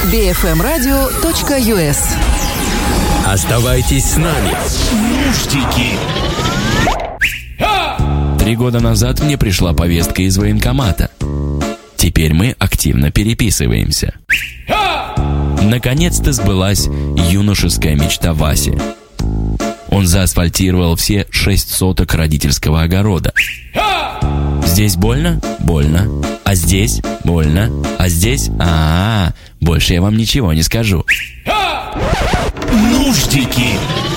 bfmradio.us. Оставайтесь с нами. Нуждики. 3 года назад мне пришла повестка из военкомата. Теперь мы активно переписываемся. Наконец-то сбылась юношеская мечта Васи. Он заасфальтировал все 6 соток родительского огорода. Здесь больно? Больно. А здесь? Больно. А здесь? Больше я вам ничего не скажу. Нуждики.